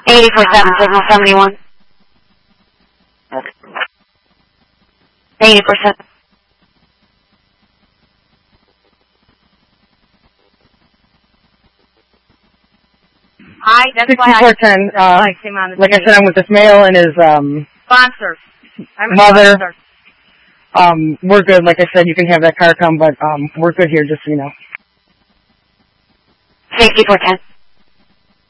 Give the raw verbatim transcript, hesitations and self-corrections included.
eighty-four seven, signal seventy-one. eighty-four seven. Hi, that's why I... sixty-four ten, uh, I came on the like I said, I'm with this male and his, um... Sponsor. I'm a mother. sponsor. Um, we're good. Like I said, you can have that car come, but, um, we're good here, just so you know. sixty-four ten.